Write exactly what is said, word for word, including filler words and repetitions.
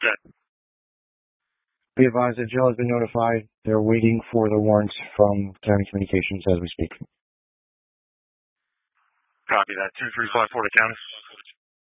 that. Be advised that Jill has been notified. They're waiting for the warrants from County Communications as we speak. Copy that. two three five four to County.